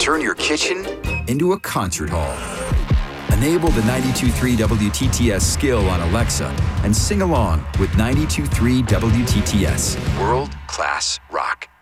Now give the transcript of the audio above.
Turn your kitchen into a concert hall. Enable the 92.3 WTTS skill on Alexa and sing along with 92.3 WTTS. World-class rock.